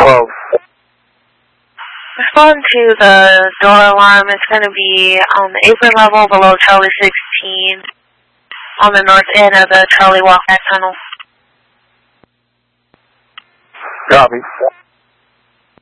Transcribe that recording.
12. Respond to the door alarm. It's going to be on the apron level below Charlie 16 on the north end of the Charlie Walkback Tunnel. Copy.